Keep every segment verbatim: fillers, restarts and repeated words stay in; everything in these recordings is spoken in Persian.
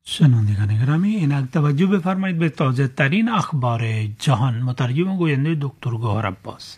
شنوندگان گرامی، اینک توجه بفرمایید به تازه ترین اخبار جهان. مترجم و گوینده دکتر گوهر عباس.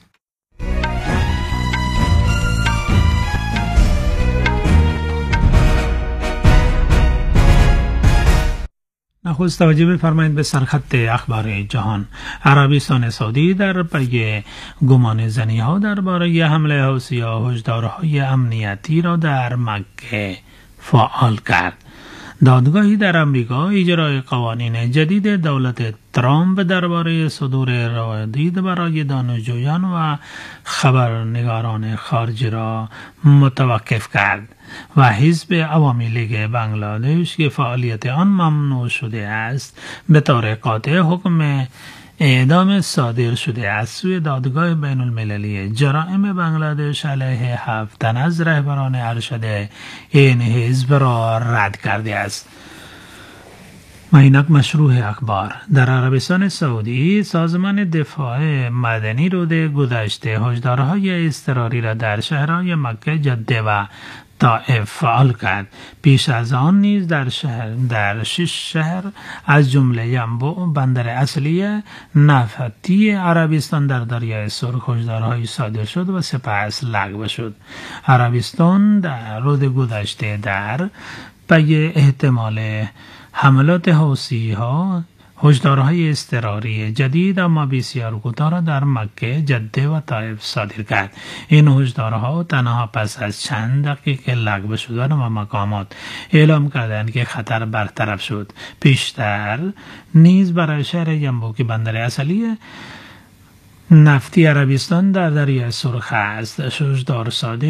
نخست توجه بفرمایید به سرخط اخبار جهان. عربستان سعودی در پی گمان زنی ها درباره حمله حوثی‌ها هشدارهای امنیتی را در مکه فعال کرد. دادگاهی در امریکا اجرای قوانین جدید دولت ترامپ درباره صدور روادید برای دانشجویان و خبرنگاران خارجی را متوقف کرد و حزب عوامی لیگ بنگلادش که فعالیت آن ممنوع شده است به طور قاطع حکم اعدام صادر شده از سوی دادگاه بین المللی جرائم بنگلادش علیه هفت تن از رهبران ارشد این حزب را رد کرده است. و اینک مشروع اخبار. در عربستان سعودی سازمان دفاع مدنی روز گذشته هشدارهای اضطراری را در شهرهای مکه، جده و طائف فعال کرد. پیش از آن نیز در شهر در شش شهر از جمله ینبوع، بندر اصلی نفتی عربستان در دریای سرخ، هشدارهایی صادر شد و سپس لغو شد. عربستان در روز گذشته در پی احتمال حملات حوثی‌ها هشدارهای اضطراری جدید اما بسیار کوتاه را در مکه، جده و طائف صادر کرد. این هشدارها تنها پس از چند دقیقه لغو شدن و مقامات اعلام کردند که خطر برطرف شد. پیشتر نیز برای شهر ینبوع که بندر اصلی نفتی عربستان در دریای سرخ است هشدار صادر